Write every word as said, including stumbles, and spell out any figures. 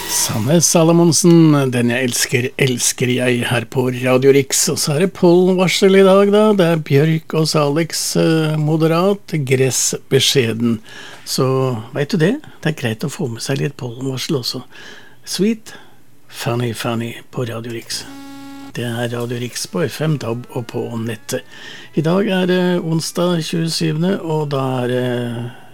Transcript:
Sanne Salomonsen, den jeg elsker, elsker jeg her på Radio Rix. Og så er det pollenvarsel i dag da, det er Bjørk og Alex eh, moderat, gress beskjeden. Så vet du det, det er greit å få med seg litt pollenvarsel også. Sweet, funny, funny på Radio Rix. Det er Radio Rix på F M, D A B og på nettet. I dag er det onsdag tjuesyvende og da er det